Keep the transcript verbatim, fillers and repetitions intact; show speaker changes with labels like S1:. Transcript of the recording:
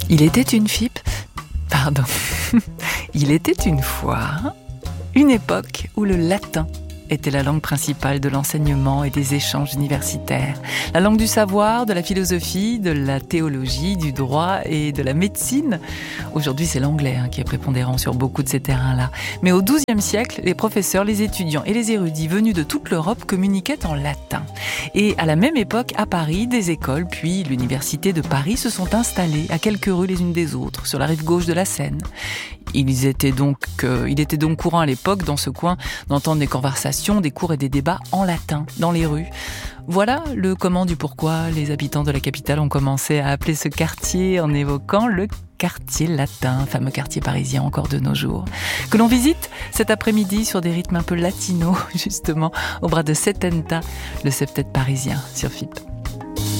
S1: Il était une fipe, pardon, il était une fois une époque où le latin était la langue principale de l'enseignement et des échanges universitaires. La langue du savoir, de la philosophie, de la théologie, du droit et de la médecine. Aujourd'hui, c'est l'anglais hein, qui est prépondérant sur beaucoup de ces terrains-là. Mais au douzième siècle, les professeurs, les étudiants et les érudits venus de toute l'Europe communiquaient en latin. Et à la même époque, à Paris, des écoles, puis l'université de Paris se sont installées à quelques rues les unes des autres, sur la rive gauche de la Seine. Ils étaient donc, euh, il était donc courant à l'époque, dans ce coin, d'entendre des conversations, des cours et des débats en latin, dans les rues. Voilà le comment du pourquoi les habitants de la capitale ont commencé à appeler ce quartier en évoquant le quartier latin, fameux quartier parisien encore de nos jours, que l'on visite cet après-midi sur des rythmes un peu latinos, justement, au bras de Setenta, le septet parisien sur F I P.